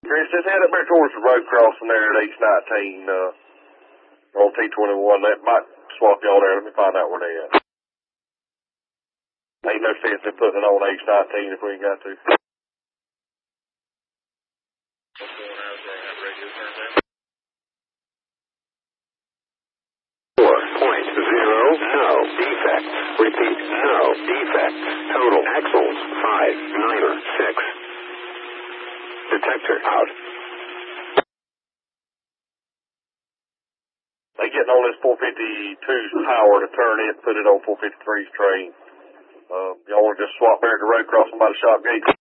Chris, just head up there towards the road crossing there at East 19, on T21. That might swap y'all there. Let me find out where they at. Ain't no sense in putting it on East 19 if we ain't got to. No defect. Repeat, no defect. Total axles 5, 9, 6. Detector out. They getting on this 452's power to turn it, put it on 453's train. Y'all want to just swap there at the road crossing by the shop gate?